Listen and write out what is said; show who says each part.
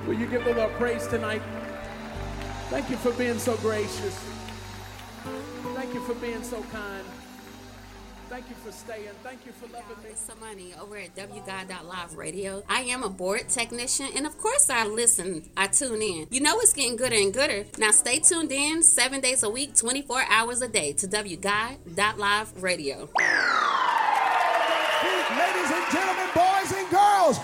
Speaker 1: Will you give the Lord praise tonight? Thank you for being so gracious. Thank you for being so kind. Thank you for staying. Thank you for loving me.
Speaker 2: It's Samani over at WGod.Live Radio. I am a board technician, and of course I listen. I tune in. You know it's getting gooder and gooder. Now stay tuned in 7 days a week, 24 hours a day to WGod.Live Radio.
Speaker 3: Ladies and gentlemen, boys and girls,